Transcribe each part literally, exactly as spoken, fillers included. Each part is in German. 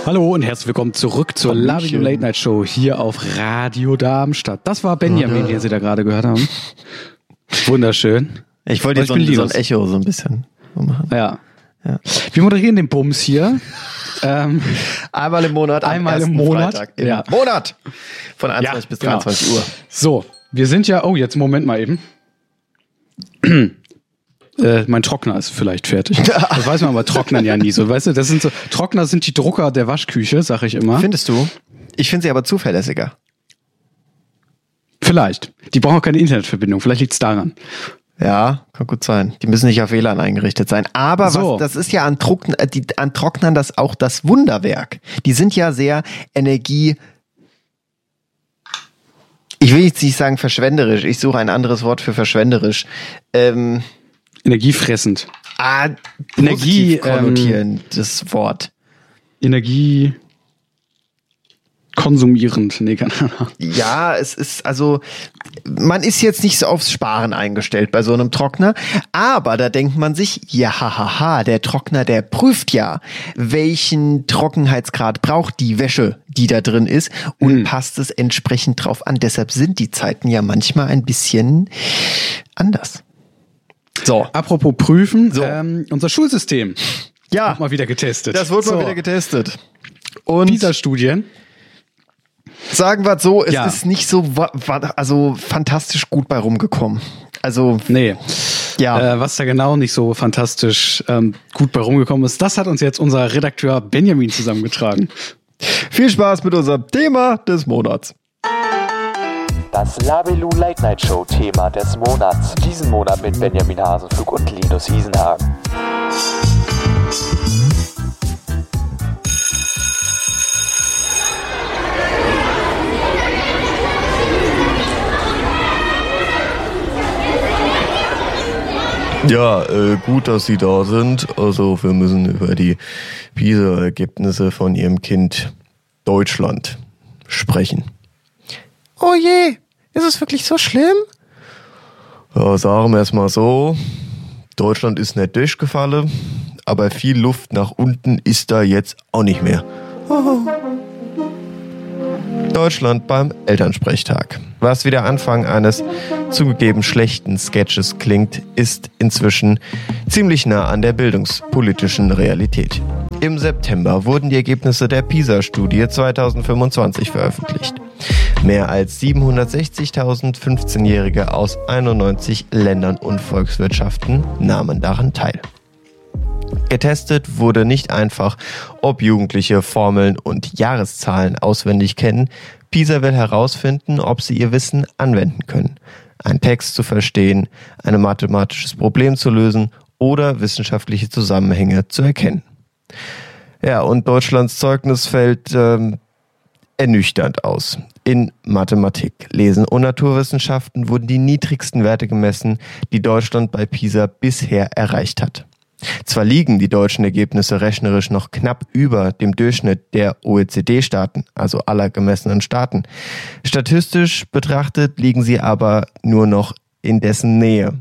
Hallo und herzlich willkommen zurück zur Lavinu Late Night Show hier auf Radio Darmstadt. Das war Benjamin, den Sie da gerade gehört haben. Wunderschön. Ich wollte jetzt so ein, so ein Echo so ein bisschen machen. Ja. ja. Wir moderieren den Bums hier. Ähm, einmal im Monat. Einmal im Monat. Freitag im ja. Monat. Von einundzwanzig ja, bis dreiundzwanzig genau. Uhr. So, wir sind ja... Oh, jetzt Moment mal eben. Äh, mein Trockner ist vielleicht fertig. Das weiß man aber Trocknern ja nie so. Weißt du, das sind so, Trockner sind die Drucker der Waschküche, sag ich immer. Findest du? Ich finde sie aber zuverlässiger. Vielleicht. Die brauchen auch keine Internetverbindung. Vielleicht liegt es daran. Ja, kann gut sein. Die müssen nicht auf W L A N eingerichtet sein. Aber so. was, das ist ja an, Trockn- äh, die, an Trocknern das auch das Wunderwerk. Die sind ja sehr Energie... Ich will jetzt nicht sagen verschwenderisch. Ich suche ein anderes Wort für verschwenderisch. Ähm... Energiefressend. Ah, Energie konnotierendes ähm, Wort. Energie konsumierend. Nee, keine Ahnung. Ja, es ist also, man ist jetzt nicht so aufs Sparen eingestellt bei so einem Trockner, aber da denkt man sich, ja, hahaha, der Trockner, der prüft ja, welchen Trockenheitsgrad braucht die Wäsche, die da drin ist, und mhm. passt es entsprechend drauf an. Deshalb sind die Zeiten ja manchmal ein bisschen anders. So. Apropos prüfen, so. ähm, unser Schulsystem ja, wird mal wieder getestet. Das wurde so. mal wieder getestet. Und PISA-Studien. Sagen wir es so, es ja. ist nicht so wa- wa- also fantastisch gut bei rumgekommen. Also nee, ja. Äh, was da genau nicht so fantastisch ähm, gut bei rumgekommen ist, das hat uns jetzt unser Redakteur Benjamin zusammengetragen. Viel Spaß mit unserem Thema des Monats. Das Lavinu Late Night Show Thema des Monats. Diesen Monat mit Benjamin Hasenflug und Linus Hiesenhagen. Ja, äh, gut, dass Sie da sind. Also wir müssen über die PISA-Ergebnisse von Ihrem Kind Deutschland sprechen. Oh je, ist es wirklich so schlimm? Ja, sagen wir es mal so. Deutschland ist nicht durchgefallen, aber viel Luft nach unten ist da jetzt auch nicht mehr. Oh. Deutschland beim Elternsprechtag. Was wie der Anfang eines zugegeben schlechten Sketches klingt, ist inzwischen ziemlich nah an der bildungspolitischen Realität. Im September wurden die Ergebnisse der PISA-Studie zwanzig fünfundzwanzig veröffentlicht. Mehr als siebenhundertsechzigtausend fünfzehnjährige aus einundneunzig Ländern und Volkswirtschaften nahmen daran teil. Getestet wurde nicht einfach, ob Jugendliche Formeln und Jahreszahlen auswendig kennen. PISA will herausfinden, ob sie ihr Wissen anwenden können, einen Text zu verstehen, ein mathematisches Problem zu lösen oder wissenschaftliche Zusammenhänge zu erkennen. Ja, und Deutschlands Zeugnis fällt ähm, ernüchternd aus. In Mathematik, Lesen und Naturwissenschaften wurden die niedrigsten Werte gemessen, die Deutschland bei PISA bisher erreicht hat. Zwar liegen die deutschen Ergebnisse rechnerisch noch knapp über dem Durchschnitt der O E C D-Staaten, also aller gemessenen Staaten. Statistisch betrachtet liegen sie aber nur noch in dessen Nähe.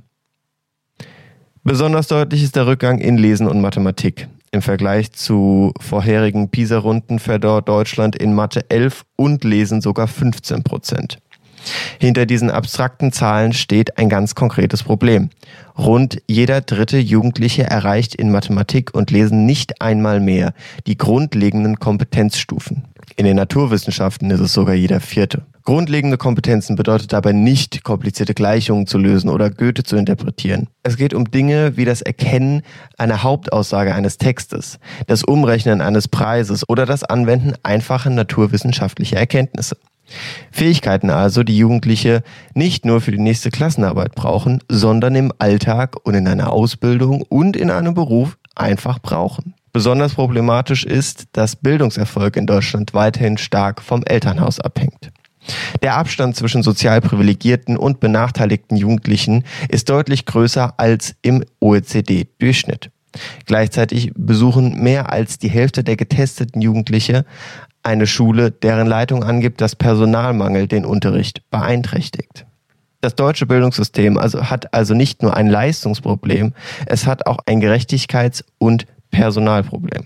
Besonders deutlich ist der Rückgang in Lesen und Mathematik. Im Vergleich zu vorherigen PISA-Runden verdorrt Deutschland in Mathe elf und Lesen sogar fünfzehn Prozent. Hinter diesen abstrakten Zahlen steht ein ganz konkretes Problem. Rund jeder dritte Jugendliche erreicht in Mathematik und Lesen nicht einmal mehr die grundlegenden Kompetenzstufen. In den Naturwissenschaften ist es sogar jeder vierte. Grundlegende Kompetenzen bedeutet dabei nicht, komplizierte Gleichungen zu lösen oder Goethe zu interpretieren. Es geht um Dinge wie das Erkennen einer Hauptaussage eines Textes, das Umrechnen eines Preises oder das Anwenden einfacher naturwissenschaftlicher Erkenntnisse. Fähigkeiten also, die Jugendliche nicht nur für die nächste Klassenarbeit brauchen, sondern im Alltag und in einer Ausbildung und in einem Beruf einfach brauchen. Besonders problematisch ist, dass Bildungserfolg in Deutschland weiterhin stark vom Elternhaus abhängt. Der Abstand zwischen sozial privilegierten und benachteiligten Jugendlichen ist deutlich größer als im O E C D-Durchschnitt. Gleichzeitig besuchen mehr als die Hälfte der getesteten Jugendliche eine Schule, deren Leitung angibt, dass Personalmangel den Unterricht beeinträchtigt. Das deutsche Bildungssystem also hat also nicht nur ein Leistungsproblem, es hat auch ein Gerechtigkeits- und Personalproblem.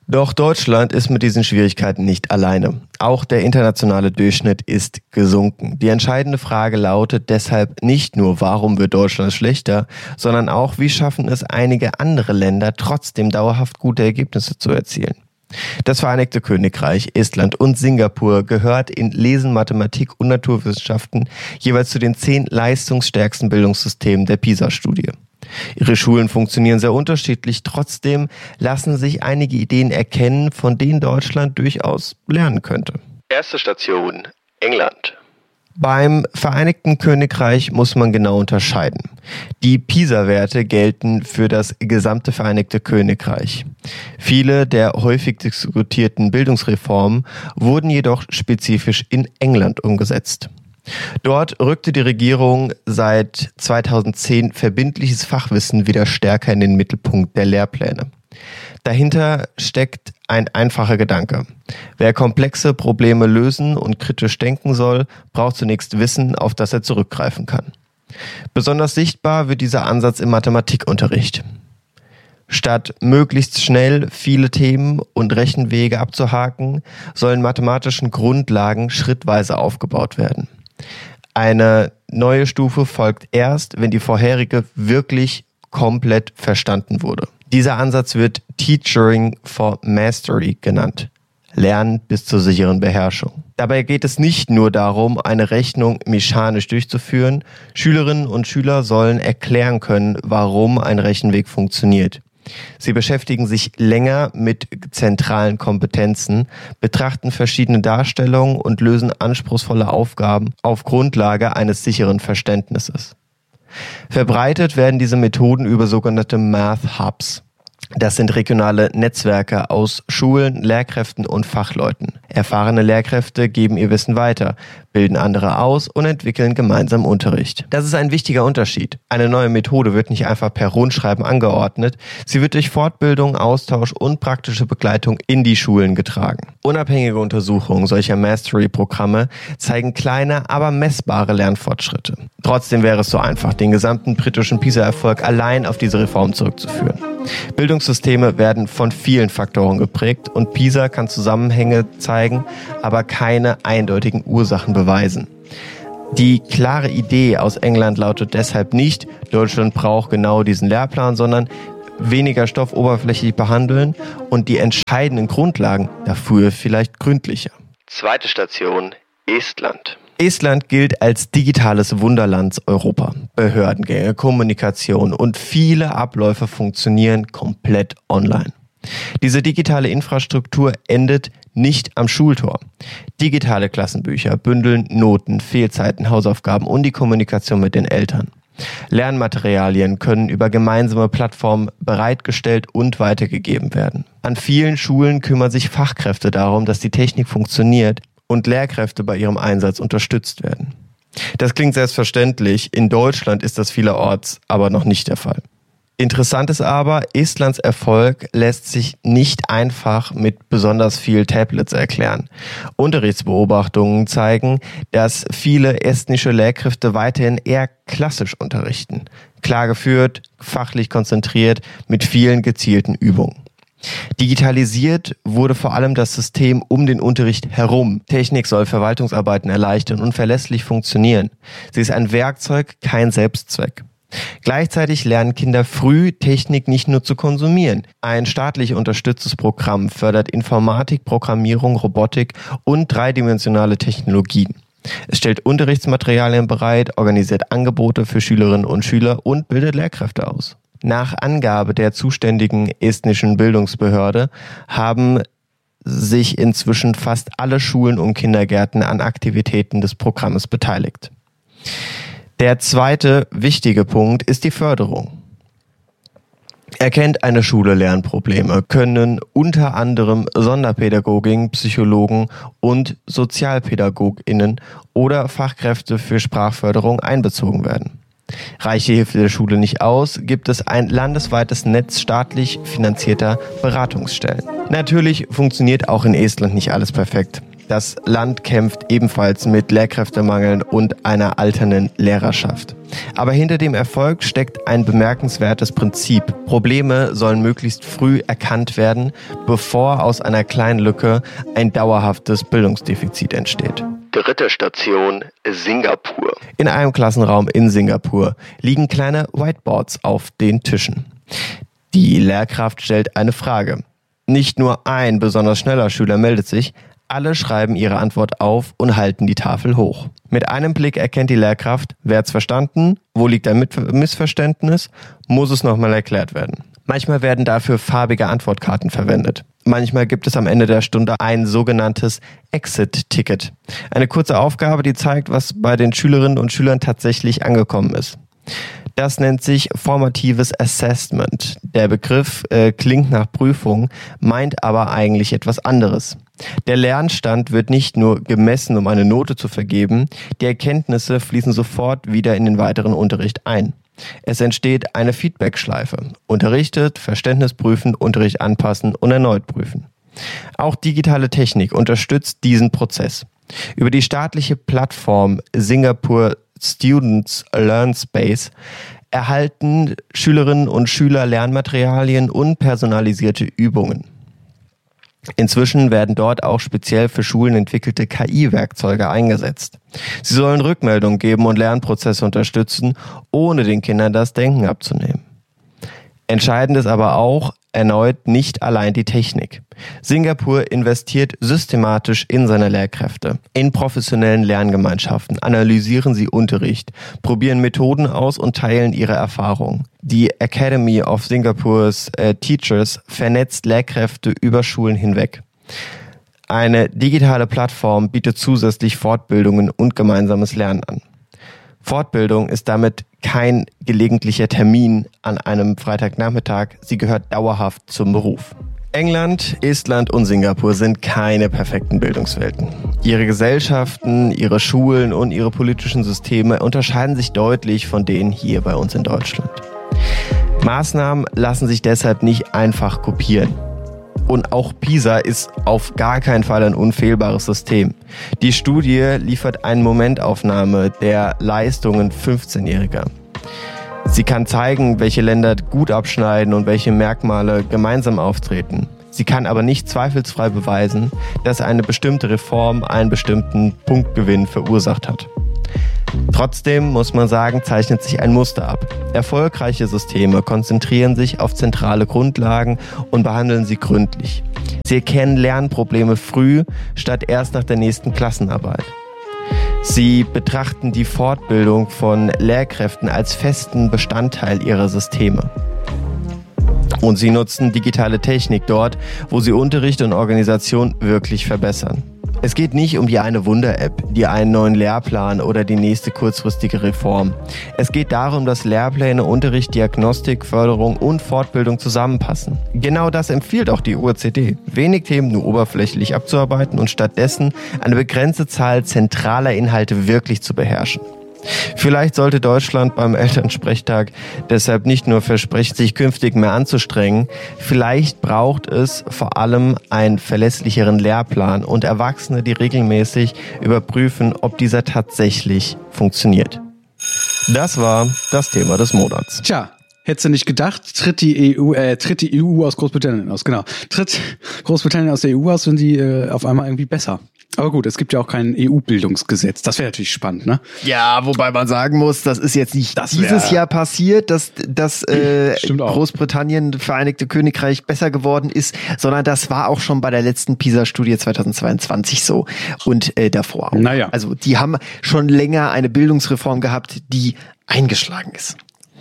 Doch Deutschland ist mit diesen Schwierigkeiten nicht alleine. Auch der internationale Durchschnitt ist gesunken. Die entscheidende Frage lautet deshalb nicht nur, warum wird Deutschland schlechter, sondern auch, wie schaffen es einige andere Länder trotzdem dauerhaft gute Ergebnisse zu erzielen. Das Vereinigte Königreich, Estland und Singapur gehört in Lesen, Mathematik und Naturwissenschaften jeweils zu den zehn leistungsstärksten Bildungssystemen der PISA-Studie. Ihre Schulen funktionieren sehr unterschiedlich, trotzdem lassen sich einige Ideen erkennen, von denen Deutschland durchaus lernen könnte. Erste Station, England. Beim Vereinigten Königreich muss man genau unterscheiden. Die PISA-Werte gelten für das gesamte Vereinigte Königreich. Viele der häufig diskutierten Bildungsreformen wurden jedoch spezifisch in England umgesetzt. Dort rückte die Regierung seit zweitausendzehn verbindliches Fachwissen wieder stärker in den Mittelpunkt der Lehrpläne. Dahinter steckt ein einfacher Gedanke. Wer komplexe Probleme lösen und kritisch denken soll, braucht zunächst Wissen, auf das er zurückgreifen kann. Besonders sichtbar wird dieser Ansatz im Mathematikunterricht. Statt möglichst schnell viele Themen und Rechenwege abzuhaken, sollen mathematischen Grundlagen schrittweise aufgebaut werden. Eine neue Stufe folgt erst, wenn die vorherige wirklich komplett verstanden wurde. Dieser Ansatz wird Teaching for Mastery genannt. Lernen bis zur sicheren Beherrschung. Dabei geht es nicht nur darum, eine Rechnung mechanisch durchzuführen. Schülerinnen und Schüler sollen erklären können, warum ein Rechenweg funktioniert. Sie beschäftigen sich länger mit zentralen Kompetenzen, betrachten verschiedene Darstellungen und lösen anspruchsvolle Aufgaben auf Grundlage eines sicheren Verständnisses. Verbreitet werden diese Methoden über sogenannte Math Hubs. Das sind regionale Netzwerke aus Schulen, Lehrkräften und Fachleuten. Erfahrene Lehrkräfte geben ihr Wissen weiter, bilden andere aus und entwickeln gemeinsam Unterricht. Das ist ein wichtiger Unterschied. Eine neue Methode wird nicht einfach per Rundschreiben angeordnet, sie wird durch Fortbildung, Austausch und praktische Begleitung in die Schulen getragen. Unabhängige Untersuchungen solcher Mastery-Programme zeigen kleine, aber messbare Lernfortschritte. Trotzdem wäre es so einfach, den gesamten britischen PISA-Erfolg allein auf diese Reform zurückzuführen. Bildungssysteme werden von vielen Faktoren geprägt und PISA kann Zusammenhänge zeigen, aber keine eindeutigen Ursachen beweisen. Die klare Idee aus England lautet deshalb nicht, Deutschland braucht genau diesen Lehrplan, sondern weniger Stoff oberflächlich behandeln und die entscheidenden Grundlagen dafür vielleicht gründlicher. Zweite Station, Estland. Estland gilt als digitales Wunderland Europa. Behördengänge, Kommunikation und viele Abläufe funktionieren komplett online. Diese digitale Infrastruktur endet nicht am Schultor. Digitale Klassenbücher bündeln Noten, Fehlzeiten, Hausaufgaben und die Kommunikation mit den Eltern. Lernmaterialien können über gemeinsame Plattformen bereitgestellt und weitergegeben werden. An vielen Schulen kümmern sich Fachkräfte darum, dass die Technik funktioniert und Lehrkräfte bei ihrem Einsatz unterstützt werden. Das klingt selbstverständlich, in Deutschland ist das vielerorts aber noch nicht der Fall. Interessant ist aber, Estlands Erfolg lässt sich nicht einfach mit besonders viel Tablets erklären. Unterrichtsbeobachtungen zeigen, dass viele estnische Lehrkräfte weiterhin eher klassisch unterrichten. Klar geführt, fachlich konzentriert, mit vielen gezielten Übungen. Digitalisiert wurde vor allem das System um den Unterricht herum. Technik soll Verwaltungsarbeiten erleichtern und verlässlich funktionieren. Sie ist ein Werkzeug, kein Selbstzweck. Gleichzeitig lernen Kinder früh, Technik nicht nur zu konsumieren. Ein staatlich unterstütztes Programm fördert Informatik, Programmierung, Robotik und dreidimensionale Technologien. Es stellt Unterrichtsmaterialien bereit, organisiert Angebote für Schülerinnen und Schüler und bildet Lehrkräfte aus. Nach Angabe der zuständigen estnischen Bildungsbehörde haben sich inzwischen fast alle Schulen und Kindergärten an Aktivitäten des Programmes beteiligt. Der zweite wichtige Punkt ist die Förderung. Erkennt eine Schule Lernprobleme, können unter anderem Sonderpädagogen, Psychologen und SozialpädagogInnen oder Fachkräfte für Sprachförderung einbezogen werden. Reicht die Hilfe der Schule nicht aus, gibt es ein landesweites Netz staatlich finanzierter Beratungsstellen. Natürlich funktioniert auch in Estland nicht alles perfekt. Das Land kämpft ebenfalls mit Lehrkräftemangeln und einer alternden Lehrerschaft. Aber hinter dem Erfolg steckt ein bemerkenswertes Prinzip. Probleme sollen möglichst früh erkannt werden, bevor aus einer kleinen Lücke ein dauerhaftes Bildungsdefizit entsteht. Dritte Station, Singapur. In einem Klassenraum in Singapur liegen kleine Whiteboards auf den Tischen. Die Lehrkraft stellt eine Frage. Nicht nur ein besonders schneller Schüler meldet sich, alle schreiben ihre Antwort auf und halten die Tafel hoch. Mit einem Blick erkennt die Lehrkraft, wer hat's verstanden, wo liegt ein Missverständnis, muss es nochmal erklärt werden. Manchmal werden dafür farbige Antwortkarten verwendet. Manchmal gibt es am Ende der Stunde ein sogenanntes Exit-Ticket. Eine kurze Aufgabe, die zeigt, was bei den Schülerinnen und Schülern tatsächlich angekommen ist. Das nennt sich formatives Assessment. Der Begriff äh, klingt nach Prüfung, meint aber eigentlich etwas anderes. Der Lernstand wird nicht nur gemessen, um eine Note zu vergeben, die Erkenntnisse fließen sofort wieder in den weiteren Unterricht ein. Es entsteht eine Feedback-Schleife. Unterrichtet, Verständnis prüfen, Unterricht anpassen und erneut prüfen. Auch digitale Technik unterstützt diesen Prozess. Über die staatliche Plattform Singapore Students Learn Space erhalten Schülerinnen und Schüler Lernmaterialien und personalisierte Übungen. Inzwischen werden dort auch speziell für Schulen entwickelte K I-Werkzeuge eingesetzt. Sie sollen Rückmeldungen geben und Lernprozesse unterstützen, ohne den Kindern das Denken abzunehmen. Entscheidend ist aber auch erneut nicht allein die Technik. Singapur investiert systematisch in seine Lehrkräfte. In professionellen Lerngemeinschaften analysieren sie Unterricht, probieren Methoden aus und teilen ihre Erfahrungen. Die Academy of Singapore's äh, Teachers vernetzt Lehrkräfte über Schulen hinweg. Eine digitale Plattform bietet zusätzlich Fortbildungen und gemeinsames Lernen an. Fortbildung ist damit kein gelegentlicher Termin an einem Freitagnachmittag, sie gehört dauerhaft zum Beruf. England, Estland und Singapur sind keine perfekten Bildungswelten. Ihre Gesellschaften, ihre Schulen und ihre politischen Systeme unterscheiden sich deutlich von denen hier bei uns in Deutschland. Maßnahmen lassen sich deshalb nicht einfach kopieren. Und auch PISA ist auf gar keinen Fall ein unfehlbares System. Die Studie liefert eine Momentaufnahme der Leistungen fünfzehnjähriger. Sie kann zeigen, welche Länder gut abschneiden und welche Merkmale gemeinsam auftreten. Sie kann aber nicht zweifelsfrei beweisen, dass eine bestimmte Reform einen bestimmten Punktgewinn verursacht hat. Trotzdem muss man sagen, zeichnet sich ein Muster ab. Erfolgreiche Systeme konzentrieren sich auf zentrale Grundlagen und behandeln sie gründlich. Sie erkennen Lernprobleme früh, statt erst nach der nächsten Klassenarbeit. Sie betrachten die Fortbildung von Lehrkräften als festen Bestandteil ihrer Systeme. Und sie nutzen digitale Technik dort, wo sie Unterricht und Organisation wirklich verbessern. Es geht nicht um die eine Wunder-App, die einen neuen Lehrplan oder die nächste kurzfristige Reform. Es geht darum, dass Lehrpläne, Unterricht, Diagnostik, Förderung und Fortbildung zusammenpassen. Genau das empfiehlt auch die O E C D. Wenig Themen nur oberflächlich abzuarbeiten und stattdessen eine begrenzte Zahl zentraler Inhalte wirklich zu beherrschen. Vielleicht sollte Deutschland beim Elternsprechtag deshalb nicht nur versprechen, sich künftig mehr anzustrengen, vielleicht braucht es vor allem einen verlässlicheren Lehrplan und Erwachsene, die regelmäßig überprüfen, ob dieser tatsächlich funktioniert. Das war das Thema des Monats. Tja, hättest du nicht gedacht, tritt die E U, äh, tritt die E U aus Großbritannien aus, genau. Tritt Großbritannien aus der E U aus, sind die äh, auf einmal irgendwie besser. Aber gut, es gibt ja auch kein E U-Bildungsgesetz. Das wäre natürlich spannend, ne? Ja, wobei man sagen muss, das ist jetzt nicht das dieses Jahr passiert, dass, dass äh, Großbritannien, Vereinigte Königreich besser geworden ist, sondern das war auch schon bei der letzten PISA-Studie zweitausendzweiundzwanzig so und äh, davor auch. Naja. Also die haben schon länger eine Bildungsreform gehabt, die eingeschlagen ist.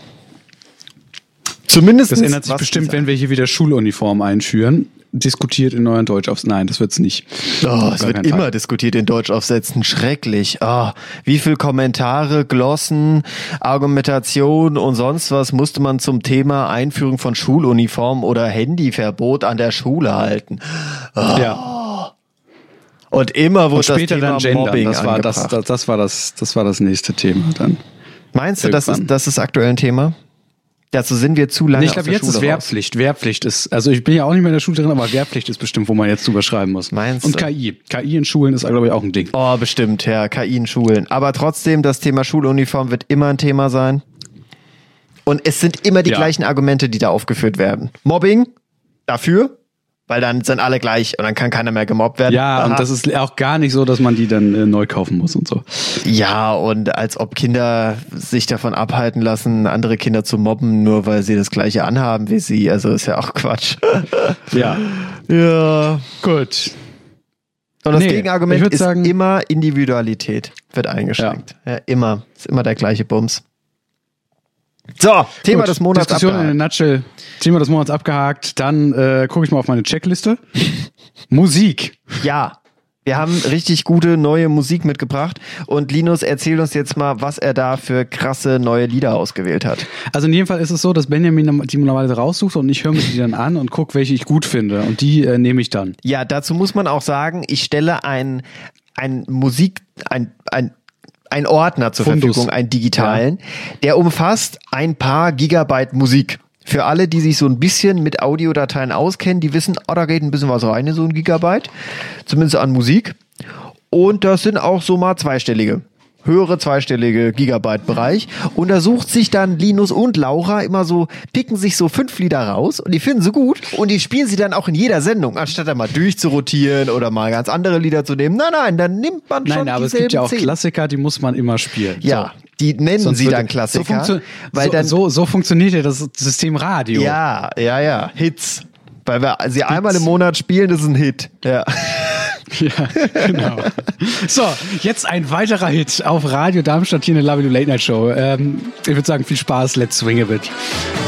Zumindest. Das ändert sich bestimmt, wenn wir hier wieder Schuluniform einführen. Diskutiert in neuen Deutschaufsätzen. Nein, das wird's nicht. Oh, es wird immer Fall. diskutiert in Deutschaufsätzen. Schrecklich. Oh, wie viel Kommentare, Glossen, Argumentation und sonst was musste man zum Thema Einführung von Schuluniform oder Handyverbot an der Schule halten. Oh. Ja. Und immer wurde und später das Thema dann Mobbing das war angebracht. das, das, das war das, das war das nächste Thema dann. Meinst du, das ist, das ist aktuell ein Thema? Dazu sind wir zu lange Nee, ich glaube, jetzt ist Wehrpflicht. Raus. Wehrpflicht ist, also ich bin ja auch nicht mehr in der Schule drin, aber Wehrpflicht ist bestimmt, wo man jetzt drüber schreiben muss. Meinst Und du? K I. K I in Schulen ist, glaube ich, auch ein Ding. Oh, bestimmt, ja, K I in Schulen. Aber trotzdem, das Thema Schuluniform wird immer ein Thema sein. Und es sind immer die Ja. gleichen Argumente, die da aufgeführt werden. Mobbing, dafür, weil dann sind alle gleich und dann kann keiner mehr gemobbt werden. Ja, Aha. und das ist auch gar nicht so, dass man die dann äh, neu kaufen muss und so. Ja, und als ob Kinder sich davon abhalten lassen, andere Kinder zu mobben, nur weil sie das Gleiche anhaben wie sie. Also ist ja auch Quatsch. Ja. Ja. Gut. Und das Nee, Gegenargument ich würd ist sagen- immer Individualität wird eingeschränkt. Ja. immer. Ist immer der gleiche Bums. So, Thema Gut, des Monats Diskussion abgehakt. in a nutshell. Thema des Monats abgehakt. Dann äh, gucke ich mal auf meine Checkliste. Musik. Ja, wir haben richtig gute neue Musik mitgebracht und Linus erzählt uns jetzt mal, was er da für krasse neue Lieder ausgewählt hat. Also in jedem Fall ist es so, dass Benjamin die normalerweise raussucht und ich höre mir die dann an und gucke, welche ich gut finde. Und die äh, nehme ich dann. Ja, dazu muss man auch sagen, ich stelle ein, ein Musik, ein, ein ein Ordner zur Fundus. Verfügung, einen digitalen, der umfasst ein paar Gigabyte Musik. Für alle, die sich so ein bisschen mit Audiodateien auskennen, die wissen, oh, da geht ein bisschen was rein in so ein Gigabyte, zumindest an Musik. Und das sind auch so mal zweistellige, höhere zweistellige Gigabyte-Bereich. Und da sucht sich dann Linus und Laura immer so, picken sich so fünf Lieder raus und die finden sie gut und die spielen sie dann auch in jeder Sendung, anstatt da mal durchzurotieren oder mal ganz andere Lieder zu nehmen. Nein, nein, dann nimmt man schon Nein, aber es dieselben gibt ja auch zehn. Klassiker, die muss man immer spielen. Ja, die nennen Sonst sie wird- dann Klassiker, So, funktio- weil so, dann so, so funktioniert ja das System Radio. ja, ja, ja, Hits. Weil wir sie einmal im Monat spielen, das ist ein Hit. Ja. Ja, genau. So, jetzt ein weiterer Hit auf Radio Darmstadt hier in der Love You Late Night Show. Ähm, ich würde sagen, viel Spaß, let's swing a bit.